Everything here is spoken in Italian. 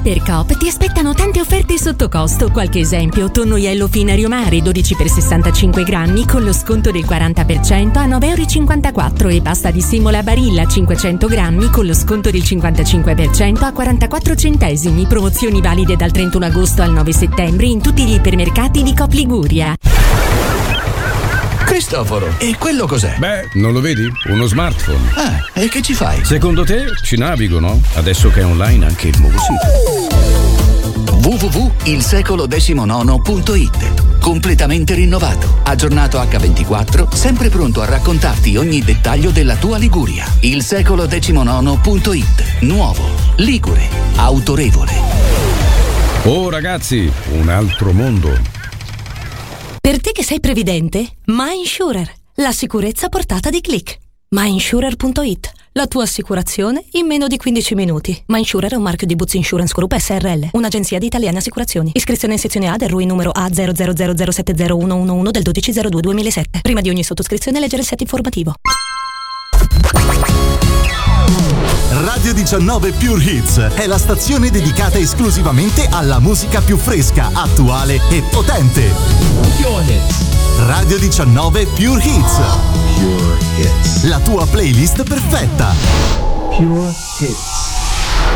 Per Coop ti aspettano tante offerte sotto costo. Qualche esempio: tonno Yellow Finario Mare 12 per 65 grammi con lo sconto del 40% a 9,54 € e pasta di semola Barilla 500 grammi con lo sconto del 55% a 44 centesimi. Promozioni valide dal 31 agosto al 9 settembre in tutti gli ipermercati di Coop Liguria. Cristoforo, e quello cos'è? Beh, non lo vedi? Uno smartphone. Ah, e che ci fai? Secondo te ci navigo, no? Adesso che è online anche il nuovo sito. www.ilsecolo19.it. Completamente rinnovato, aggiornato H24, sempre pronto a raccontarti ogni dettaglio della tua Liguria. ilsecolo19.it. Nuovo, ligure, autorevole. Oh ragazzi, un altro mondo. Per te che sei previdente, MyInsurer, la sicurezza a portata di click. MyInsurer.it, la tua assicurazione in meno di 15 minuti. MyInsurer è un marchio di Boots Insurance Group SRL, un'agenzia di italiane assicurazioni. Iscrizione in sezione A del RUI numero A00070111 del 12/02/2007. Prima di ogni sottoscrizione leggere il set informativo. Radio 19 Pure Hits è la stazione dedicata esclusivamente alla musica più fresca, attuale e potente. Radio 19 Pure Hits. Pure Hits. La tua playlist perfetta. Pure Hits.